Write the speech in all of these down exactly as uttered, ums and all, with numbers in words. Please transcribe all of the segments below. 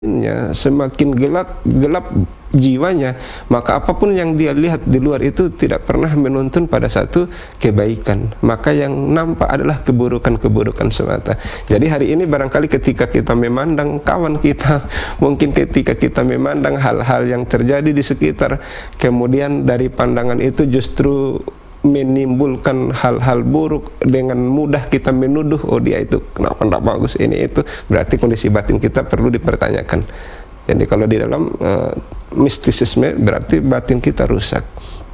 batinnya, semakin gelap gelap jiwanya, maka apapun yang dia lihat di luar itu tidak pernah menuntun pada satu kebaikan, maka yang nampak adalah keburukan-keburukan semata. Jadi hari ini barangkali ketika kita memandang kawan kita, mungkin ketika kita memandang hal-hal yang terjadi di sekitar, kemudian dari pandangan itu justru menimbulkan hal-hal buruk, dengan mudah kita menuduh, oh dia itu kenapa tidak bagus, ini itu, berarti kondisi batin kita perlu dipertanyakan. Jadi kalau di dalam uh, mistisisme berarti batin kita rusak,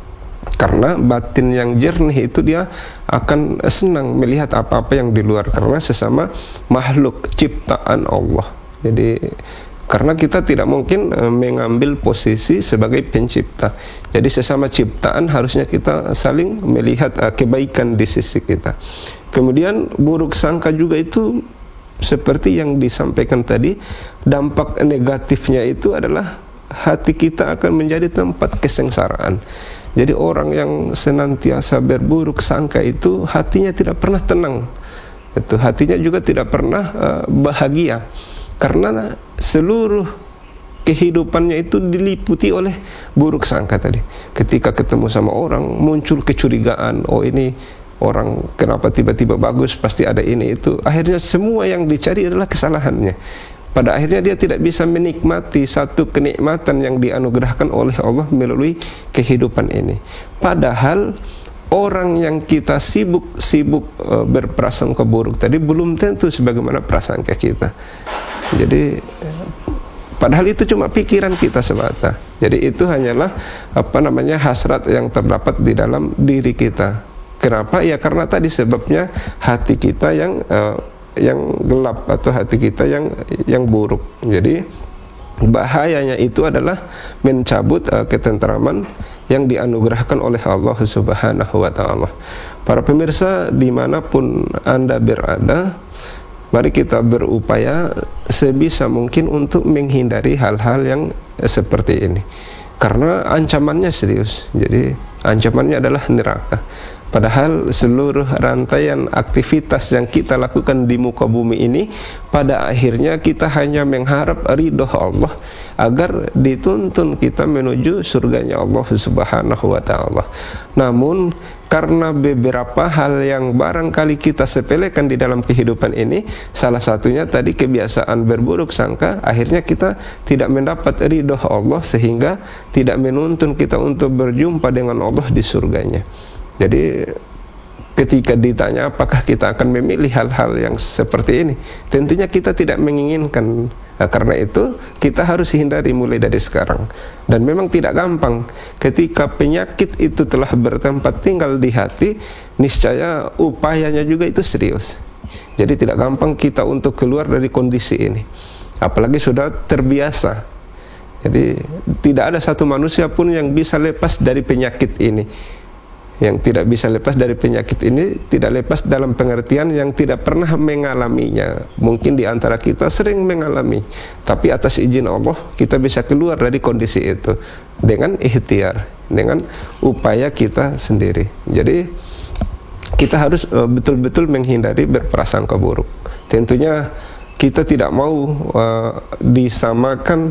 karena batin yang jernih itu dia akan senang melihat apa-apa yang di luar, karena sesama makhluk ciptaan Allah. Jadi karena kita tidak mungkin uh, mengambil posisi sebagai pencipta, jadi sesama ciptaan harusnya kita saling melihat uh, kebaikan di sisi kita. Kemudian buruk sangka juga itu seperti yang disampaikan tadi, dampak negatifnya itu adalah hati kita akan menjadi tempat kesengsaraan. Jadi orang yang senantiasa berburuk sangka itu hatinya tidak pernah tenang, itu hatinya juga tidak pernah uh, bahagia, karena seluruh kehidupannya itu diliputi oleh buruk sangka tadi. Ketika ketemu sama orang muncul kecurigaan, oh ini orang kenapa tiba-tiba bagus, pasti ada ini itu. Akhirnya semua yang dicari adalah kesalahannya. Pada akhirnya dia tidak bisa menikmati satu kenikmatan yang dianugerahkan oleh Allah melalui kehidupan ini. Padahal orang yang kita sibuk-sibuk e, berprasangka buruk tadi belum tentu sebagaimana prasangka kita. Jadi padahal itu cuma pikiran kita semata. Jadi itu hanyalah apa namanya hasrat yang terdapat di dalam diri kita. Kenapa? Ya karena tadi sebabnya hati kita yang uh, yang gelap, atau hati kita yang yang buruk. Jadi bahayanya itu adalah mencabut uh, ketentraman yang dianugerahkan oleh Allah Subhanahu wa Ta'ala. Para pemirsa dimanapun Anda berada, mari kita berupaya sebisa mungkin untuk menghindari hal-hal yang seperti ini, karena ancamannya serius. Jadi ancamannya adalah neraka. Padahal seluruh rantaian aktivitas yang kita lakukan di muka bumi ini, pada akhirnya kita hanya mengharap ridho Allah agar dituntun kita menuju surganya Allah Subhanahu wa Ta'ala. Namun karena beberapa hal yang barangkali kita sepelekan di dalam kehidupan ini, salah satunya tadi kebiasaan berburuk sangka, akhirnya kita tidak mendapat ridho Allah sehingga tidak menuntun kita untuk berjumpa dengan Allah di surganya. Jadi ketika ditanya apakah kita akan memilih hal-hal yang seperti ini, tentunya kita tidak menginginkan. Nah, karena itu kita harus hindari mulai dari sekarang. Dan memang tidak gampang. Ketika penyakit itu telah bertempat tinggal di hati, niscaya upayanya juga itu serius. Jadi tidak gampang kita untuk keluar dari kondisi ini, apalagi sudah terbiasa. Jadi tidak ada satu manusia pun yang bisa lepas dari penyakit ini. Yang tidak bisa lepas dari penyakit ini tidak lepas dalam pengertian yang tidak pernah mengalaminya. Mungkin di antara kita sering mengalami, tapi atas izin Allah kita bisa keluar dari kondisi itu dengan ikhtiar, dengan upaya kita sendiri. Jadi kita harus betul-betul uh, menghindari berprasangka buruk. Tentunya kita tidak mau uh, disamakan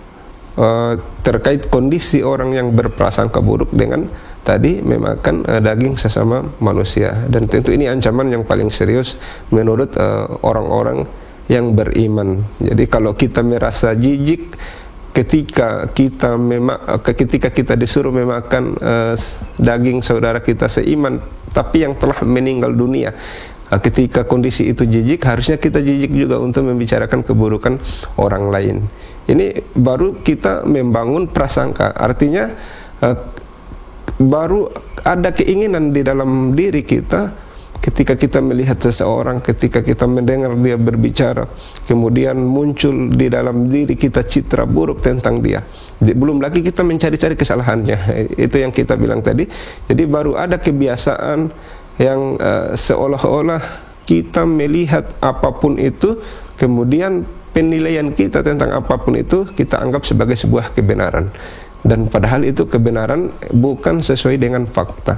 uh, terkait kondisi orang yang berprasangka buruk dengan tadi memakan uh, daging sesama manusia. Dan tentu ini ancaman yang paling serius menurut orang-orang uh, yang beriman. Jadi kalau kita merasa jijik ketika kita memang ketika kita disuruh memakan uh, daging saudara kita seiman tapi yang telah meninggal dunia, uh, ketika kondisi itu jijik, harusnya kita jijik juga untuk membicarakan keburukan orang lain. Ini baru kita membangun prasangka, artinya uh, baru ada keinginan di dalam diri kita ketika kita melihat seseorang, ketika kita mendengar dia berbicara, kemudian muncul di dalam diri kita citra buruk tentang dia. Belum lagi kita mencari-cari kesalahannya, itu yang kita bilang tadi. Jadi baru ada kebiasaan yang uh, seolah-olah kita melihat apapun itu, kemudian penilaian kita tentang apapun itu kita anggap sebagai sebuah kebenaran. Dan padahal itu kebenaran bukan sesuai dengan fakta.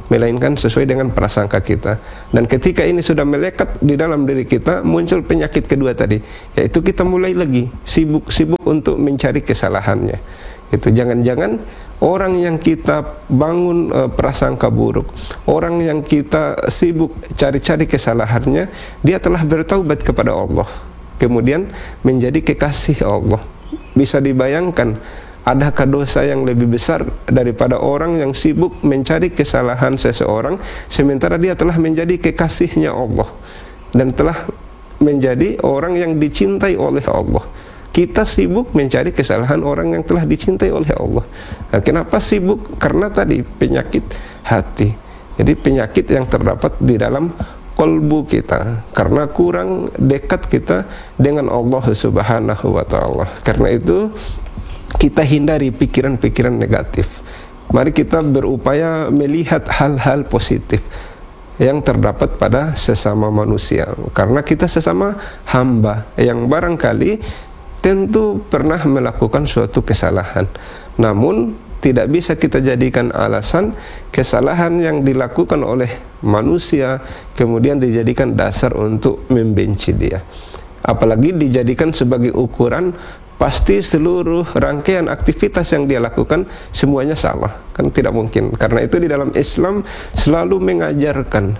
melainkan sesuai dengan prasangka kita. Dan ketika ini sudah melekat di dalam diri kita, muncul penyakit kedua tadi, yaitu kita mulai lagi sibuk-sibuk untuk mencari kesalahannya. Itu jangan-jangan orang yang kita bangun e, prasangka buruk, orang yang kita sibuk cari-cari kesalahannya, dia telah bertaubat kepada Allah, kemudian menjadi kekasih Allah. Bisa dibayangkan, adakah dosa yang lebih besar daripada orang yang sibuk mencari kesalahan seseorang sementara dia telah menjadi kekasihnya Allah dan telah menjadi orang yang dicintai oleh Allah? Kita sibuk mencari kesalahan orang yang telah dicintai oleh Allah. Nah, kenapa sibuk? Karena tadi penyakit hati. Jadi penyakit yang terdapat di dalam kolbu kita, karena kurang dekat kita dengan Allah Subhanahu wa ta'ala. Karena itu kita hindari pikiran-pikiran negatif. Mari kita berupaya melihat hal-hal positif yang terdapat pada sesama manusia, karena kita sesama hamba yang barangkali tentu pernah melakukan suatu kesalahan, namun tidak bisa kita jadikan alasan kesalahan yang dilakukan oleh manusia kemudian dijadikan dasar untuk membenci dia, apalagi dijadikan sebagai ukuran pasti seluruh rangkaian aktivitas yang dia lakukan semuanya salah. Kan tidak mungkin. Karena itu di dalam Islam selalu mengajarkan,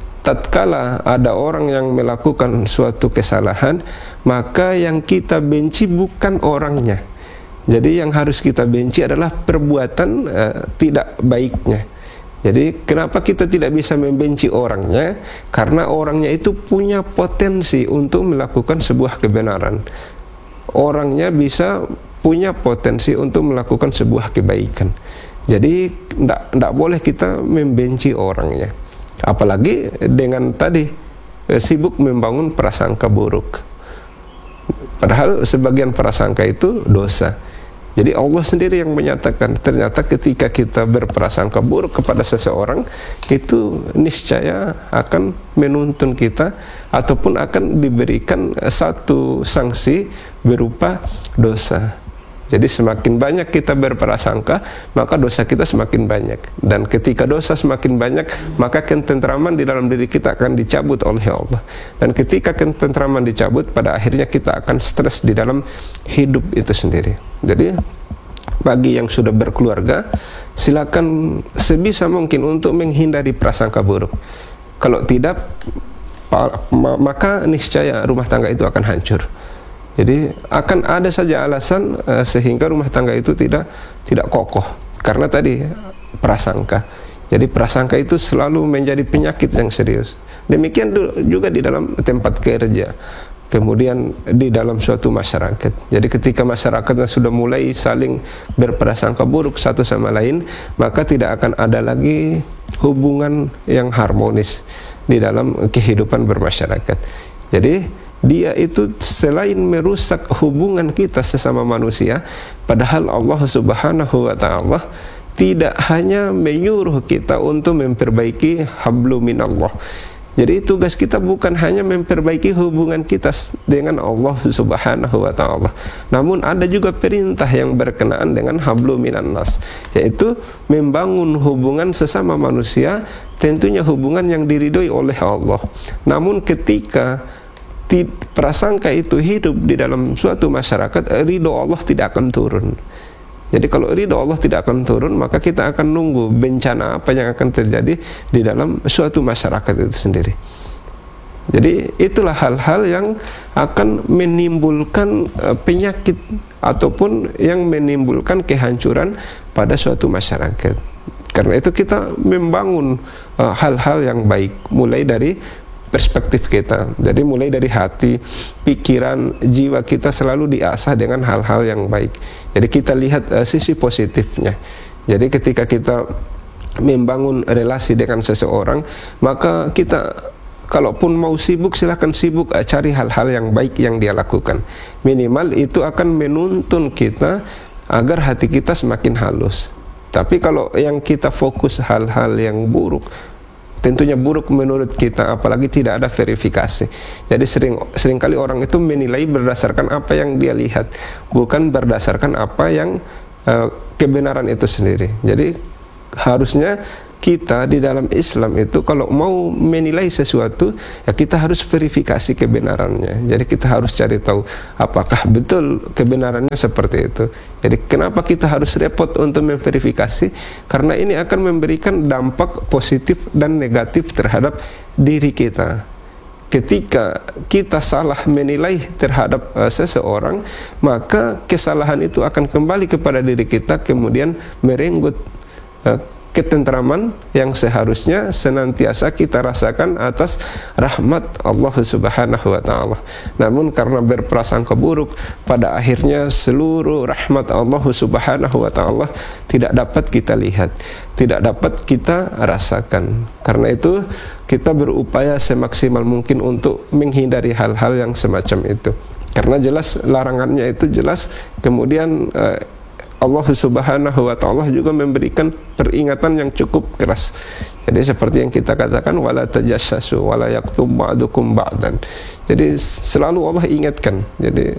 tatkala ada orang yang melakukan suatu kesalahan, maka yang kita benci bukan orangnya. Jadi yang harus kita benci adalah perbuatan uh, tidak baiknya. Jadi kenapa kita tidak bisa membenci orangnya? Karena orangnya itu punya potensi untuk melakukan sebuah kebenaran. Orangnya bisa punya potensi untuk melakukan sebuah kebaikan. Jadi tidak boleh kita membenci orangnya. Apalagi dengan tadi eh, sibuk membangun prasangka buruk. Padahal sebagian prasangka itu dosa. Jadi Allah sendiri yang menyatakan, ternyata ketika kita berprasangka buruk kepada seseorang, itu niscaya akan menuntun kita ataupun akan diberikan satu sanksi berupa dosa. Jadi semakin banyak kita berprasangka, maka dosa kita semakin banyak. Dan ketika dosa semakin banyak, maka ketentraman di dalam diri kita akan dicabut oleh Allah. Dan ketika ketentraman dicabut, pada akhirnya kita akan stres di dalam hidup itu sendiri. Jadi bagi yang sudah berkeluarga, silakan sebisa mungkin untuk menghindari prasangka buruk. Kalau tidak, maka niscaya rumah tangga itu akan hancur. Jadi akan ada saja alasan uh, sehingga rumah tangga itu tidak tidak kokoh, karena tadi prasangka. Jadi prasangka itu selalu menjadi penyakit yang serius. Demikian juga di dalam tempat kerja, kemudian di dalam suatu masyarakat. Jadi ketika masyarakatnya sudah mulai saling berprasangka buruk satu sama lain, maka tidak akan ada lagi hubungan yang harmonis di dalam kehidupan bermasyarakat. Jadi dia itu selain merusak hubungan kita sesama manusia, padahal Allah Subhanahu wa ta'ala tidak hanya menyuruh kita untuk memperbaiki hablum minallah. Jadi tugas kita bukan hanya memperbaiki hubungan kita dengan Allah Subhanahu wa ta'ala, namun ada juga perintah yang berkenaan dengan hablum minannas, yaitu membangun hubungan sesama manusia, tentunya hubungan yang diridhoi oleh Allah. Namun ketika prasangka itu hidup di dalam suatu masyarakat, ridho Allah tidak akan turun. Jadi kalau ridho Allah tidak akan turun, maka kita akan nunggu bencana apa yang akan terjadi di dalam suatu masyarakat itu sendiri. Jadi itulah hal-hal yang akan menimbulkan uh, penyakit ataupun yang menimbulkan kehancuran pada suatu masyarakat. Karena itu kita membangun uh, hal-hal yang baik mulai dari perspektif kita. Jadi mulai dari hati, pikiran, jiwa kita selalu diasah dengan hal-hal yang baik. Jadi kita lihat uh, sisi positifnya. Jadi ketika kita membangun relasi dengan seseorang, maka kita kalaupun mau sibuk, silahkan sibuk uh, cari hal-hal yang baik yang dia lakukan. Minimal itu akan menuntun kita agar hati kita semakin halus. Tapi kalau yang kita fokus hal-hal yang buruk, tentunya buruk menurut kita, apalagi tidak ada verifikasi. Jadi sering seringkali orang itu menilai berdasarkan apa yang dia lihat, bukan berdasarkan apa yang uh, kebenaran itu sendiri. Jadi harusnya kita di dalam Islam itu kalau mau menilai sesuatu, ya kita harus verifikasi kebenarannya. Jadi kita harus cari tahu apakah betul kebenarannya seperti itu. Jadi kenapa kita harus repot untuk memverifikasi? Karena ini akan memberikan dampak positif dan negatif terhadap diri kita. Ketika kita salah menilai terhadap uh, seseorang, maka kesalahan itu akan kembali kepada diri kita, kemudian merenggut uh, ketentraman yang seharusnya senantiasa kita rasakan atas rahmat Allah Subhanahu wa taala. Namun karena berprasangka buruk, pada akhirnya seluruh rahmat Allah Subhanahu wa taala tidak dapat kita lihat, tidak dapat kita rasakan. Karena itu kita berupaya semaksimal mungkin untuk menghindari hal-hal yang semacam itu. Karena jelas larangannya itu jelas, kemudian uh, Allah Subhanahu wa taala juga memberikan peringatan yang cukup keras. Jadi seperti yang kita katakan, wala tajassasu wala yaktub ba'dukum ba'dan. Jadi selalu Allah ingatkan. Jadi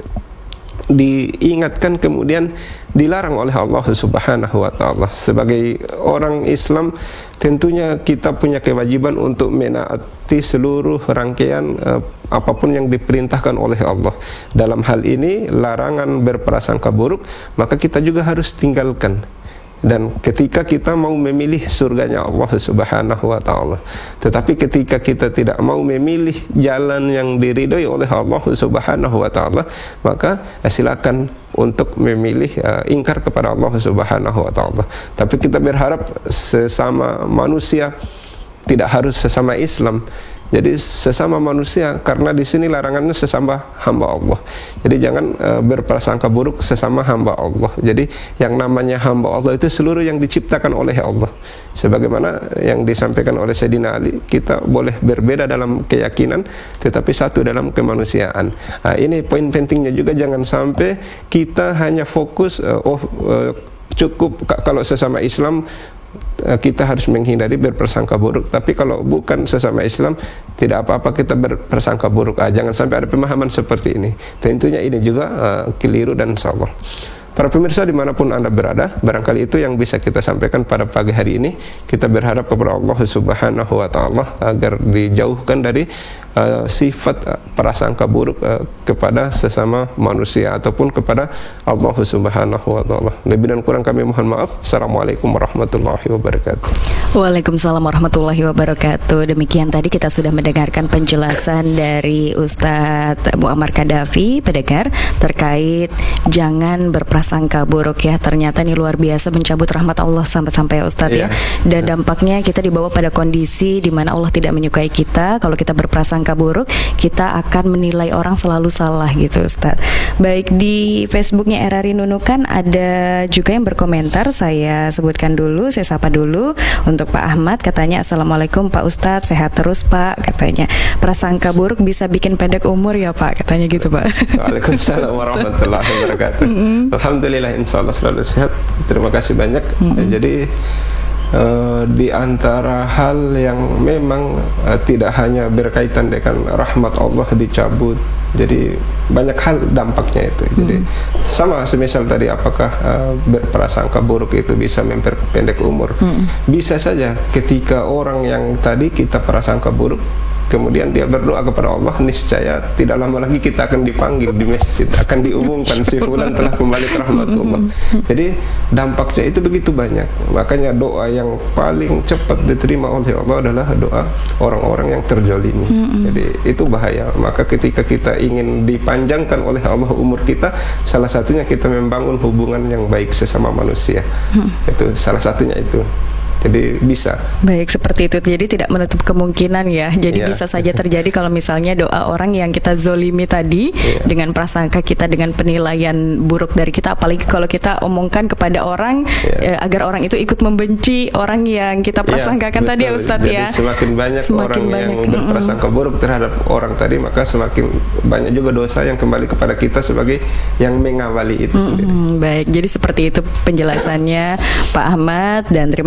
diingatkan kemudian dilarang oleh Allah Subhanahu wa taala. Sebagai orang Islam tentunya kita punya kewajiban untuk menaati seluruh rangkaian uh, apapun yang diperintahkan oleh Allah. Dalam hal ini larangan berprasangka buruk, maka kita juga harus tinggalkan. Dan ketika kita mau memilih surganya Allah Subhanahu wa taala, tetapi ketika kita tidak mau memilih jalan yang diridhoi oleh Allah Subhanahu wa taala, maka silakan untuk memilih uh, ingkar kepada Allah Subhanahu wa taala. Tapi kita berharap sesama manusia, tidak harus sesama Islam. Jadi sesama manusia, karena di sini larangannya sesama hamba Allah. Jadi jangan uh, berprasangka buruk sesama hamba Allah. Jadi yang namanya hamba Allah itu seluruh yang diciptakan oleh Allah. Sebagaimana yang disampaikan oleh Sayyidina Ali, kita boleh berbeda dalam keyakinan, tetapi satu dalam kemanusiaan. Nah, ini poin pentingnya juga, jangan sampai kita hanya fokus uh, oh uh, cukup kalau sesama Islam kita harus menghindari berprasangka buruk, tapi kalau bukan sesama Islam tidak apa-apa kita berprasangka buruk. Ah, jangan sampai ada pemahaman seperti ini. Tentunya ini juga uh, keliru dan salah. Para pemirsa dimanapun Anda berada, barangkali itu yang bisa kita sampaikan pada pagi hari ini. Kita berharap kepada Allah Subhanahu wa taala agar dijauhkan dari uh, sifat uh, prasangka buruk uh, kepada sesama manusia ataupun kepada Allah Subhanahu wa taala. Lebih dan kurang kami mohon maaf. Assalamualaikum warahmatullahi wabarakatuh. Waalaikumsalam warahmatullahi wabarakatuh. Demikian tadi kita sudah mendengarkan penjelasan dari Ustadz Muammar Kadafi, pendengar, terkait jangan berprasangka sangka buruk ya. Ternyata ini luar biasa mencabut rahmat Allah sampai-sampai ya Ustadz yeah. ya. Dan dampaknya kita dibawa pada kondisi di mana Allah tidak menyukai kita. Kalau kita berprasangka buruk, kita akan menilai orang selalu salah gitu Ustadz. Baik, di Facebooknya Erari Nunukan ada juga yang berkomentar. Saya sebutkan dulu, saya sapa dulu. Untuk Pak Ahmad, katanya Assalamualaikum Pak Ustadz, sehat terus Pak. Katanya prasangka buruk bisa bikin pendek umur ya Pak, katanya gitu Pak. Waalaikumsalam warahmatullahi wabarakatuh. Alhamdulillah, insya Allah selalu sehat. Terima kasih banyak. Mm-hmm. Jadi uh, di antara hal yang memang uh, tidak hanya berkaitan dengan rahmat Allah dicabut, jadi banyak hal dampaknya itu. Jadi mm-hmm. sama semisal tadi, apakah uh, berprasangka buruk itu bisa memperpendek umur? Mm-hmm. Bisa saja ketika orang yang tadi kita prasangka buruk, kemudian dia berdoa kepada Allah, niscaya tidak lama lagi kita akan dipanggil di masjid, akan diumumkan si fulan telah kembali ke rahmatullah. Jadi dampaknya itu begitu banyak. Makanya doa yang paling cepat diterima oleh Allah adalah doa orang-orang yang terzalimi. Jadi itu bahaya. Maka ketika kita ingin dipanjangkan oleh Allah umur kita, salah satunya kita membangun hubungan yang baik sesama manusia. Itu salah satunya itu. Jadi bisa. Baik, seperti itu. Jadi tidak menutup kemungkinan ya. Jadi yeah. bisa saja terjadi kalau misalnya doa orang yang kita zolimi tadi yeah. dengan prasangka kita, dengan penilaian buruk dari kita, apalagi kalau kita omongkan kepada orang yeah. eh, agar orang itu ikut membenci orang yang kita prasangkakan yeah, tadi ya Ustadz. Jadi ya. semakin banyak semakin orang banyak. yang berprasangka mm-hmm. buruk terhadap orang tadi, maka semakin banyak juga dosa yang kembali kepada kita sebagai yang mengawali itu mm-hmm. sendiri. Baik, jadi seperti itu penjelasannya Pak Ahmad, dan terima kasih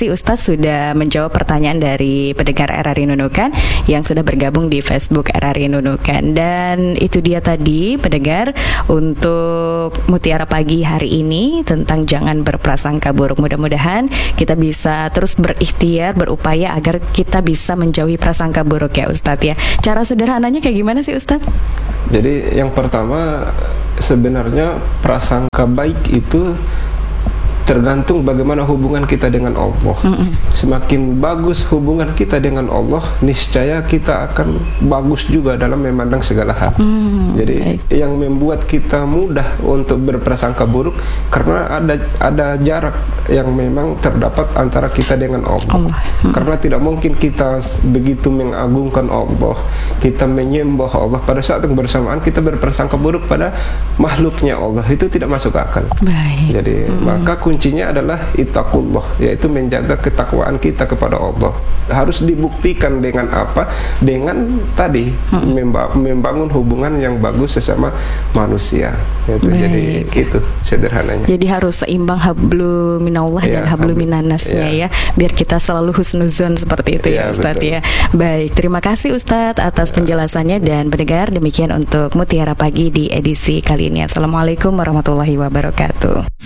kasih Ustadz sudah menjawab pertanyaan dari pendengar R R I Nunukan yang sudah bergabung di Facebook R R I Nunukan. Dan itu dia tadi pendengar untuk Mutiara Pagi hari ini tentang jangan berprasangka buruk. Mudah-mudahan kita bisa terus berikhtiar, berupaya agar kita bisa menjauhi prasangka buruk ya Ustadz ya. Cara sederhananya kayak gimana sih Ustadz? Jadi yang pertama, sebenarnya prasangka baik itu tergantung bagaimana hubungan kita dengan Allah. Mm-mm. Semakin bagus hubungan kita dengan Allah, niscaya kita akan bagus juga dalam memandang segala hal. Mm, Jadi baik. Yang membuat kita mudah untuk berprasangka buruk karena ada ada jarak yang memang terdapat antara kita dengan Allah. Allah. Mm. Karena tidak mungkin kita begitu mengagungkan Allah, kita menyembah Allah, pada saat yang bersamaan kita berprasangka buruk pada makhluknya Allah, itu tidak masuk akal. Baik. Jadi mm. maka kuncinya adalah ittaqullah, yaitu menjaga ketakwaan kita kepada Allah. Harus dibuktikan dengan apa? Dengan tadi memba membangun hubungan yang bagus sesama manusia. Itu jadi itu sederhananya. Jadi harus seimbang hablu minallah ya, dan hablu minannasnya ya. ya, biar kita selalu husnuzon seperti itu ya, ya Ustadz betul. ya. Baik, terima kasih Ustadz atas penjelasannya dan pendengar, demikian untuk Mutiara Pagi di edisi kali ini. Assalamualaikum warahmatullahi wabarakatuh.